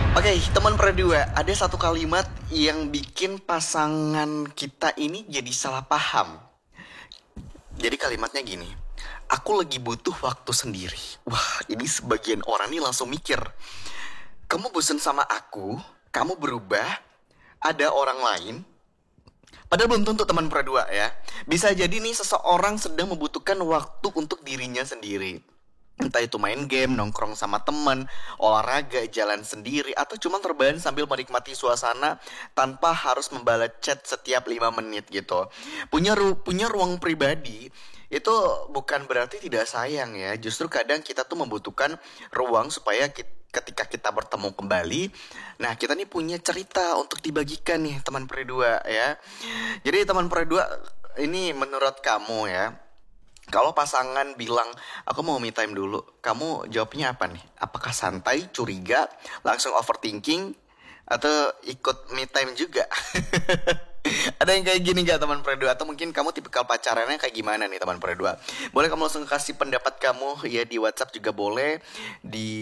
Oke, teman berdua, ada satu kalimat yang bikin pasangan kita ini jadi salah paham. Jadi kalimatnya gini, aku lagi butuh waktu sendiri. Wah, ini sebagian orang nih langsung mikir, kamu bosan sama aku, kamu berubah, ada orang lain. Padahal belum tentu teman berdua ya. Bisa jadi nih seseorang sedang membutuhkan waktu untuk dirinya sendiri. Entah itu main game, nongkrong sama temen, olahraga, jalan sendiri, atau cuma terbahan sambil menikmati suasana tanpa harus membalas chat setiap 5 menit gitu. Punya ruang pribadi itu bukan berarti tidak sayang ya. Justru kadang kita tuh membutuhkan ruang supaya ketika kita bertemu kembali, nah kita nih punya cerita untuk dibagikan nih teman berdua ya. Jadi teman berdua ini menurut kamu ya, kalau pasangan bilang, aku mau me time dulu, kamu jawabnya apa nih? Apakah santai, curiga, langsung overthinking, atau ikut me time juga? Ada yang kayak gini gak teman berdua? Atau mungkin kamu tipikal pacarannya kayak gimana nih teman berdua? Boleh kamu langsung kasih pendapat kamu ya di WhatsApp juga boleh, di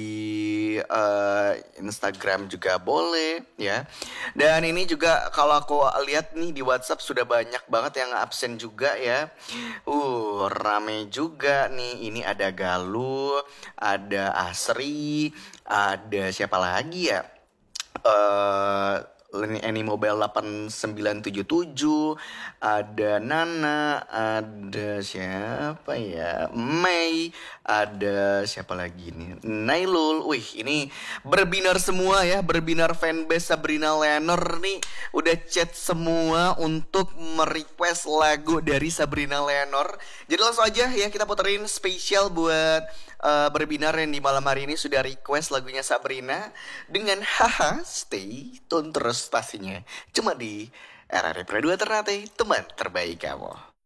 Instagram juga boleh ya. Dan ini juga kalau aku lihat nih di WhatsApp sudah banyak banget yang absen juga ya. Rame juga nih. Ini ada Galuh, ada Asri, ada siapa lagi ya? eh Any Mobile 8977, ada Nana, ada siapa ya? Mei, ada siapa lagi nih? Nailul. Wih, ini berbinar semua ya, berbinar fanbase Sabrina Lenor nih udah chat semua untuk merequest lagu dari Sabrina Lenor. Jadi langsung aja ya kita puterin spesial buat berbinar yang di malam hari ini sudah request lagunya Sabrina dengan haha stay tune terus pastinya cuma di RRP 2 Ternate teman terbaik kamu.